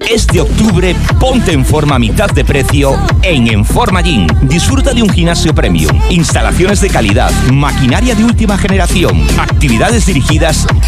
Este octubre, ponte en forma a mitad de precio en Enforma Gym. Disfruta de un gimnasio premium, instalaciones de calidad, maquinaria de última generación, actividades dirigidas